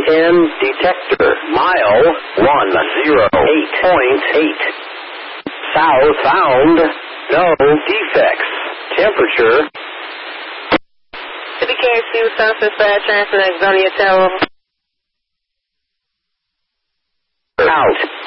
10 detector. Mile 108.8. South found. No defects. Temperature. CBKC Sunset Fire Transfer Exonia Tower. Out.